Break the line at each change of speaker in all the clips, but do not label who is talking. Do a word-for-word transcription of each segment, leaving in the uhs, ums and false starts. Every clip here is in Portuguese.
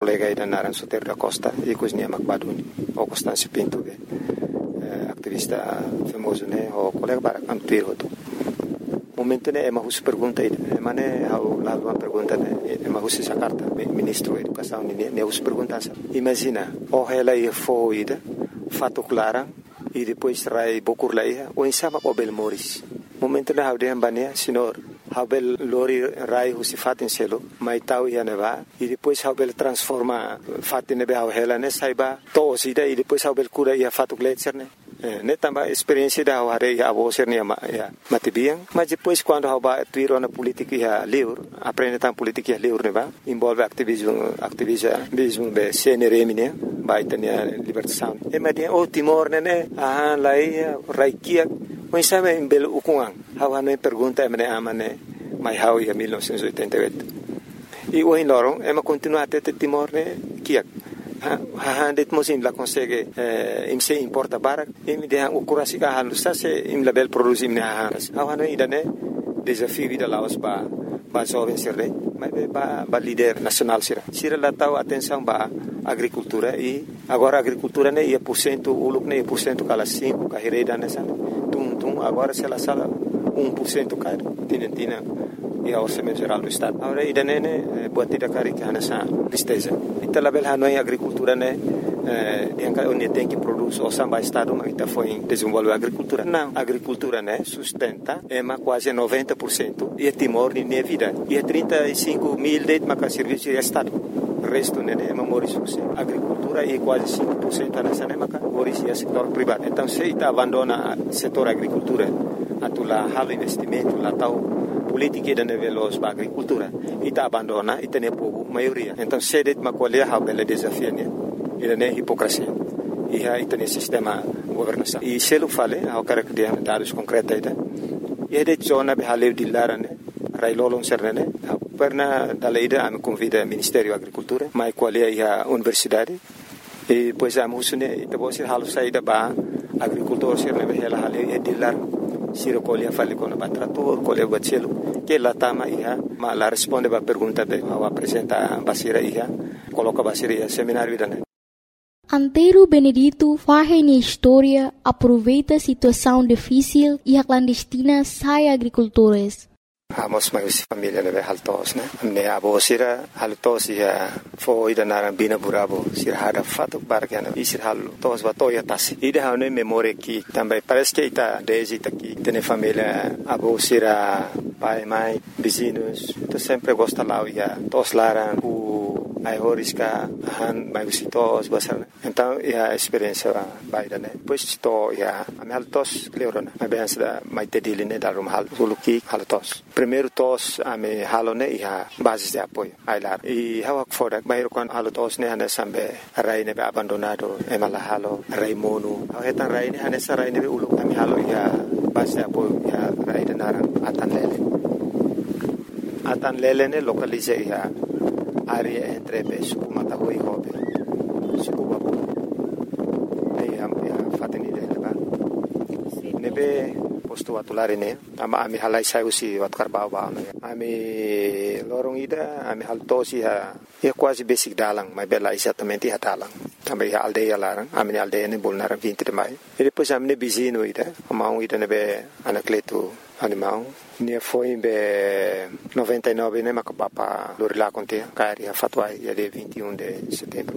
colega aí da Naran Soter da Costa e cozinha Macbaduni, o Constâncio Pinto, é, ativista famoso, né, o colega para Antiro. Momento né, é uma russa pergunta aí, é mas né, lá uma pergunta né, é uma russa Jakarta, ministro da Educação, né, né, russa pergunta, imagina, o ela ia foi fato claro e depois rai bokur lá ia, o insama o bel moris. Momento né, haude ambania, senhor, haubel lori rai husi fatin selo, mai tau ia neva e depois haubel transforma fatin nebe hau hela né, saiba to sida e depois haubel cura ia fato gletser né. Né, também experiência da hora ia avó ser nia matibiang, mas depois quando hauba tuiro na política ia livre, aprende tam política ia livre neba, envolve ativismo, ativismo be C N R M né, vai ter libertação. E mas o Timor né, ah lá ia raikia, mas sabe em belo ukuang, hau não pergunta é né amane, mas hau ia mil novecentos e oitenta e oito. E o em Lorong, é mas continua até Timor né, kiak. Ha det mosim la consegue eh, im se importa barak im de o kurasi ka halu sa se im label produce im ne haras ha no idane desafio vida laos ba ba jovem sirre mas ba ba líder nacional sira sira la tau atenção ba agricultura e agora agricultura né ia por cento o lucro né por cento cala cinco ka hereda nessa tum tum agora se la sala um por cento cai tina tina e a orçamento geral do Estado. Agora, ainda nem é boa tira carica nessa tristeza. Então, a bela não é agricultura, né? Onde tem que produzir o samba Estado, mas ainda foi desenvolver a agricultura. Não, a agricultura, né? Sustenta, é mas quase noventa por cento e é Timor nem é vida. E é trinta e cinco mil de maca serviço de Estado. O resto, né? É memória a agricultura é quase cinco por cento nessa, né? Maca, é setor privado. Então, se está abandona o setor agricultura, a tu lá halo investimento, lá tal política da nível da agricultura e está abandona e tem pouco maioria. Então se det macolia ha bela desafio né ele é hipocrisia e aí tem sistema governação e se lo fale ao cara que tem dados concretos aí e de zona be haleu de lara né railolong serne perna da leida am convida Ministério da Agricultura mai qualia e a universidade e pois a musune e depois halo saída ba agricultor serne be ela haleu e de lara Siro colia fale con o trator, colia o bacelo, que la tama ia, ma la responde a pergunta be, ao apresenta basira ia, coloca basira ia, seminário da né.
Antero Benedito faz na história, aproveita a situação difícil e a clandestina sai agricultores.
Amos mais família leve haltos né. Ne abo sira haltos ia foi da narambina burabo sira hada fato bargana e sira haltos vatoia tasi. Ida hane memória que também parece que está desde aqui tem família abo sira pai mãe vizinhos tu sempre gosta lá ia tos laran o ai horiska han mai visitos basar. Então ia experiência vai da né. Pois to ia am haltos cleorona. Mas bem da mai tedili né da rum hal suluki haltos. Primeiro tos ame halone ia basis de apoio ailar e hawak fodak bayro kon halo tos ne hane sambe rai ne be abandonado e mala halo rai monu hetan rai ne hane sarai ne be ulu ame halo ia basis de apoio ia rai de naran atan lele atan lele ne localize ia área entre be suku mata hoi hobe suku babu e am ia fateni de leba ne be posto atulare ne ama ami halai sai usi wat karbau ba ami lorong ida ami haltosi ha e quase basic dalang mas bela exatamente ha dalang também ha aldeia larang ami aldeia ne bolnar vinte de mai e depois ami ne bizino ida amau ida ne be anacleto animal ne foi be noventa e nove ne macapapa lorila conte cari ha fatwai ya de vinte e um de setembro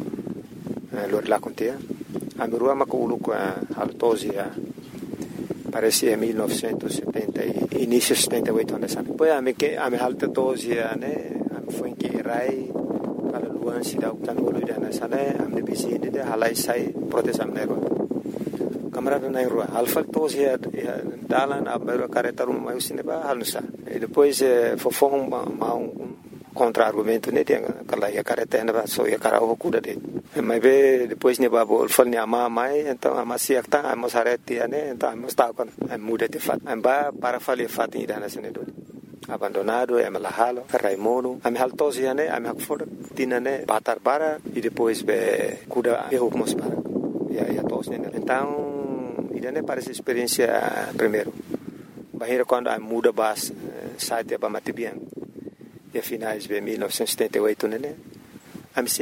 lorila conte ami rua maculu com haltosi ha parecia mil novecentos e setenta e início de setenta e oito anos. Depois a me que a me alta doze né, a me foi que rai para luan se dá o plano do dia nessa né, a me vizinha de halai sai proteção nero. Camarada na rua, alfa doze é dalan a mero careta um mais cinema halusa. E depois fofão um contra-argumento né, tem aquela ia careta na só ia cara o cuda de. Mas be depois ne babo fal ne ama mai então ama siak ta ama sareti né então ama sta con muda de fat amba para fali fat ida na sene do abandonado é malahalo raimono am haltosi né am hakfor tina né batar bara e depois be cuda erro mos para ya ya tos né então ida né parece experiência primeiro bahira quando am muda bas site ba matibian e finais be mil novecentos e setenta e oito né am